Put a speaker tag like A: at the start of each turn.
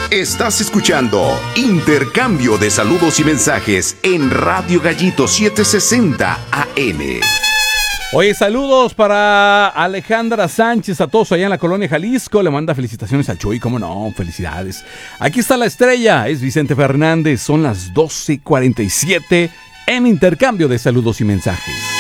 A: Estás escuchando Intercambio de Saludos y Mensajes en Radio Gallito 760 AM.
B: Oye, saludos para Alejandra Sánchez, a todos allá en la colonia Jalisco. Le manda felicitaciones al Chuy, cómo no, felicidades. Aquí está la estrella, es Vicente Fernández. Son las 12:47 en Intercambio de Saludos y Mensajes.